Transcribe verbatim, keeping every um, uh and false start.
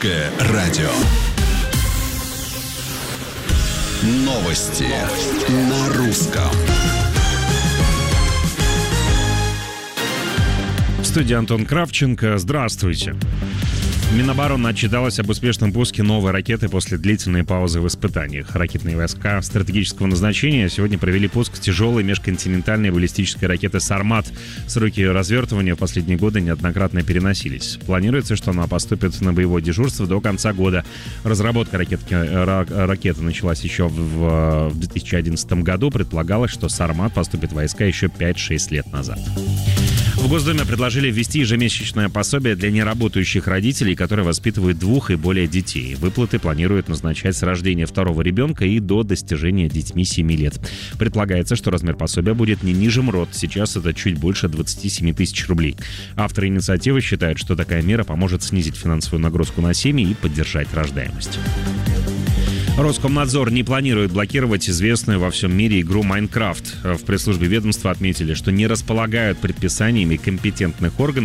Русское радио. Новости на русском. В студии Антон Кравченко. Здравствуйте. Минобороны отчиталась об успешном пуске новой ракеты после длительной паузы в испытаниях. Ракетные войска стратегического назначения сегодня провели пуск тяжелой межконтинентальной баллистической ракеты «Сармат». Сроки ее развертывания в последние годы неоднократно переносились. Планируется, что она поступит на боевое дежурство до конца года. Разработка ракетки, ракеты началась еще в две тысячи одиннадцатом году. Предполагалось, что «Сармат» поступит в войска еще пять-шесть лет назад. В Госдуме предложили ввести ежемесячное пособие для неработающих родителей, которые воспитывают двух и более детей. Выплаты планируют назначать с рождения второго ребенка и до достижения детьми семи лет. Предполагается, что размер пособия будет не ниже МРОТ. Сейчас это чуть больше двадцать семь тысяч рублей. Авторы инициативы считают, что такая мера поможет снизить финансовую нагрузку на семьи и поддержать рождаемость. Роскомнадзор не планирует блокировать известную во всем мире игру «Майнкрафт». В пресс-службе ведомства отметили, что не располагают предписаниями компетентных органов